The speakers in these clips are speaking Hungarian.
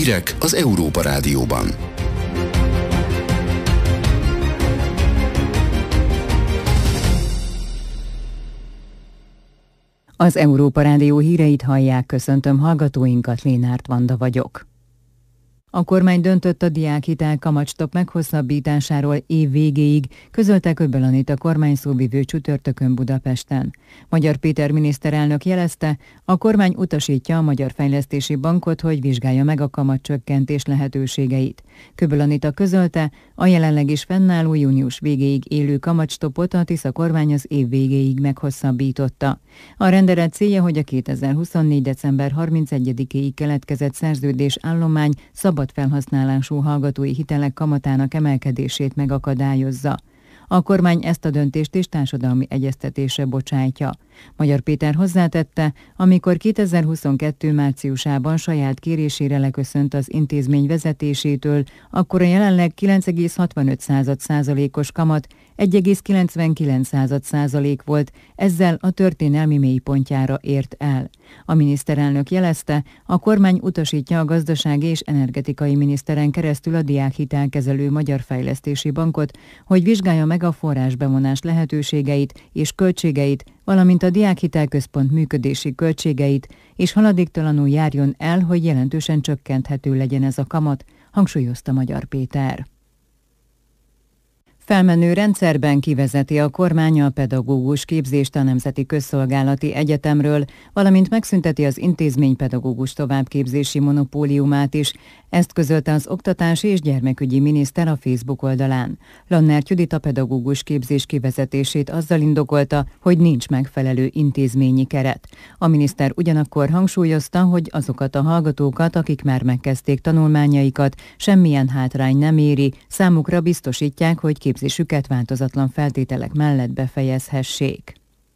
Hírek az Európa Rádióban. Az Európa Rádió híreit hallják, köszöntöm hallgatóinkat, Lénárt Vanda vagyok. A kormány döntött a diákhitel kamatstop meghosszabbításáról év végéig, közölte Köbbel Anita kormányszóvivő csütörtökön Budapesten. Magyar Péter miniszterelnök jelezte, a kormány utasítja a Magyar Fejlesztési Bankot, hogy vizsgálja meg a kamatcsökkentés lehetőségeit. Köbbel Anita közölte, a jelenleg is fennálló június végéig élő kamatstopot a Tisza kormány az év végéig meghosszabbította. A rendelet célja, hogy a 2024. december 31-éig keletkezett szerződés állomány szabad felhasználású hallgatói hitelek kamatának emelkedését megakadályozza. A kormány ezt a döntést is társadalmi egyeztetésre bocsájtja. Magyar Péter hozzátette, amikor 2022. márciusában saját kérésére leköszönt az intézmény vezetésétől, akkor a jelenleg 9,65%-os kamat 1,99% volt, ezzel a történelmi mélypontjára ért el. A miniszterelnök jelezte, a kormány utasítja a gazdasági és energetikai miniszteren keresztül a diákhitelkezelő Magyar Fejlesztési Bankot, hogy vizsgálja meg a forrásbevonás lehetőségeit és költségeit, valamint a Diákhitelközpont működési költségeit, és haladéktalanul járjon el, hogy jelentősen csökkenthető legyen ez a kamat, hangsúlyozta Magyar Péter. Felmenő rendszerben kivezeti a kormány a pedagógus képzést a Nemzeti Közszolgálati Egyetemről, valamint megszünteti az intézmény pedagógus továbbképzési monopóliumát is. Ezt közölte az oktatási és gyermekügyi miniszter a Facebook oldalán. Lannert Judit a pedagógus képzés kivezetését azzal indokolta, hogy nincs megfelelő intézményi keret. A miniszter ugyanakkor hangsúlyozta, hogy azokat a hallgatókat, akik már megkezdték tanulmányaikat, semmilyen hátrány nem éri, számukra biztosítják, hogy képzésüket változatlan feltételek mellett befejezhessék.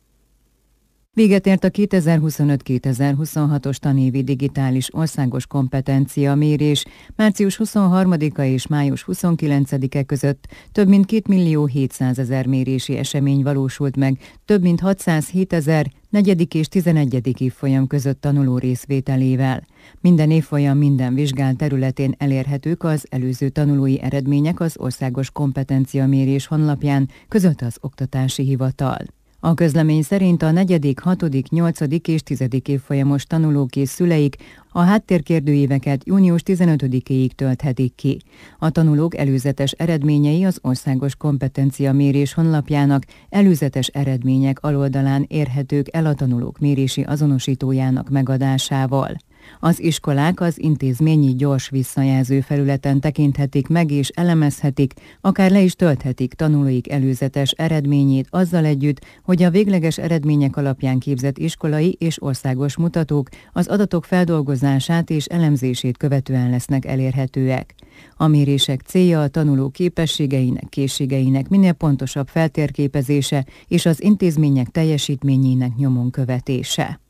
Véget ért a 2025-2026-os tanévi digitális országos kompetencia mérés. Március 23-a és május 29-e között több mint 2.700.000 mérési esemény valósult meg, több mint 607.000 negyedik és 11. évfolyam között tanuló részvételével. Minden évfolyam minden vizsgált területén elérhetők az előző tanulói eredmények az országos kompetenciamérés honlapján, közölte az Oktatási Hivatal. A közlemény szerint a 4., 6., 8. és 10. évfolyamos tanulók és szüleik a háttérkérdőíveket június 15-éig tölthetik ki. A tanulók előzetes eredményei az országos kompetenciamérés honlapjának előzetes eredmények aloldalán érhetők el a tanulók mérési azonosítójának megadásával. Az iskolák az intézményi gyors visszajelző felületen tekinthetik meg és elemezhetik, akár le is tölthetik tanulóik előzetes eredményét azzal együtt, hogy a végleges eredmények alapján képzett iskolai és országos mutatók az adatok feldolgozását és elemzését követően lesznek elérhetőek. A mérések célja a tanuló képességeinek, készségeinek minél pontosabb feltérképezése és az intézmények teljesítményének nyomon követése.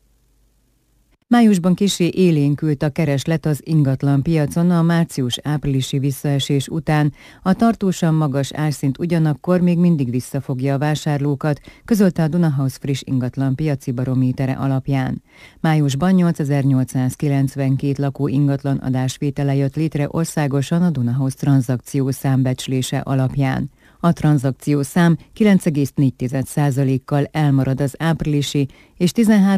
Májusban kissé élénkült a kereslet az ingatlan piacon a március-áprilisi visszaesés után. A tartósan magas árszint ugyanakkor még mindig visszafogja a vásárlókat, közölte a Dunahouse friss ingatlan piaci barométere alapján. Májusban 8892 lakó ingatlan adásvétele jött létre országosan a Dunahouse tranzakció számbecslése alapján. A tranzakciószám 9,4%-kal elmarad az áprilisi és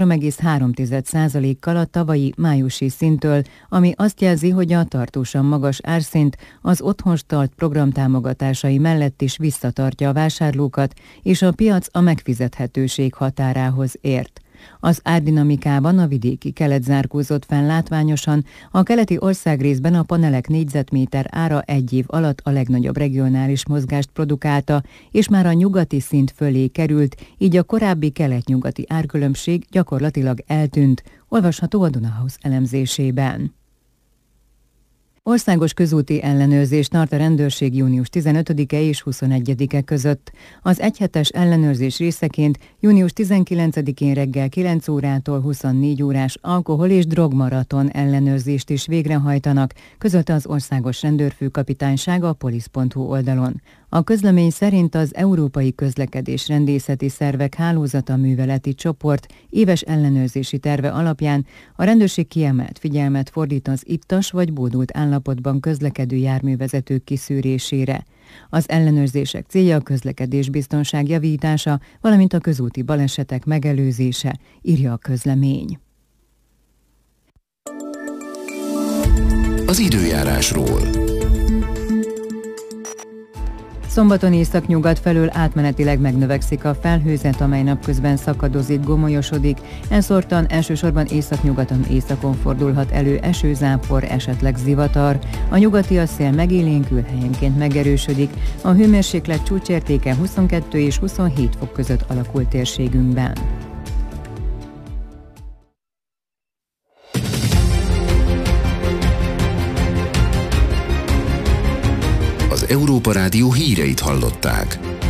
13,3%-kal a tavalyi májusi szinttől, ami azt jelzi, hogy a tartósan magas árszint az Otthonstart program támogatásai mellett is visszatartja a vásárlókat, és a piac a megfizethetőség határához ért. Az árdinamikában a vidéki kelet zárkózott fel látványosan, a keleti országrészben a panelek négyzetméter ára egy év alatt a legnagyobb regionális mozgást produkálta, és már a nyugati szint fölé került, így a korábbi kelet-nyugati árkülönbség gyakorlatilag eltűnt, olvasható a Dunahouse elemzésében. Országos közúti ellenőrzés tart a rendőrség június 15-e és 21-e között. Az egyhetes ellenőrzés részeként június 19-én reggel 9 órától 24 órás alkohol- és drogmaraton ellenőrzést is végrehajtanak, közölte az Országos Rendőrfőkapitányság a polisz.hu oldalon. A közlemény szerint az Európai Közlekedés Rendészeti Szervek Hálózata műveleti csoport éves ellenőrzési terve alapján a rendőrség kiemelt figyelmet fordít az ittas vagy bódult állapotban közlekedő járművezetők kiszűrésére. Az ellenőrzések célja a közlekedésbiztonság javítása, valamint a közúti balesetek megelőzése, írja a közlemény. Az időjárásról. Szombaton északnyugat felől átmenetileg megnövekszik a felhőzet, amely napközben szakadozik, gomolyosodik. Elszórtan elsősorban északnyugaton északon fordulhat elő esőzápor, esetleg zivatar. A nyugati szél megélénkül, helyenként megerősödik. A hőmérséklet csúcsértéke 22 és 27 fok között alakul térségünkben. Az Európa Rádió híreit hallották.